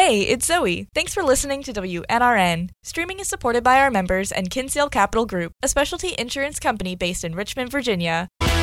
Hey, it's Zoe. Thanks for listening to WNRN. Streaming is supported by our members and Kinsale Capital Group, a specialty insurance company based in Richmond, Virginia.